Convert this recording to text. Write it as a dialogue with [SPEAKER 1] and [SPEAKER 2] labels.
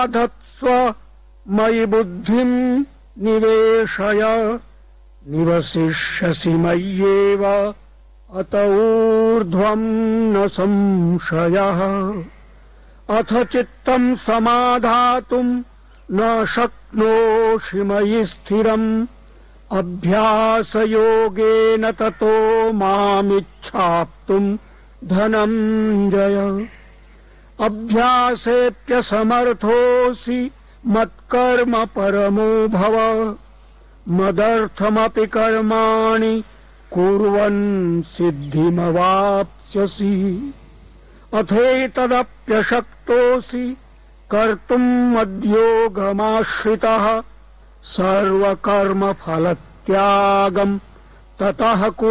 [SPEAKER 1] धत्स्व मयि बुद्धिम् निवेशय निवसिष्यसि मय्येव अत ऊर्ध्वम् न संशयः अथ चित्तम् समाधातुम् न शक्नोषि मयि स्थिरम् अभ्यासयोगेन ततो मामिच्छाप्तुम् धनञ्जय अभ्यासेऽप्यसमर्थोऽसि मत्कर्म परमो भव मदर्थमपि कर्माणि कुर्वन् सिद्धिमवाप्स्यसि अथैतदप्यशक्तोऽसि कर्तुम् मद्योगमाश्रितः सर्वकर्मफलत्यागम् ततः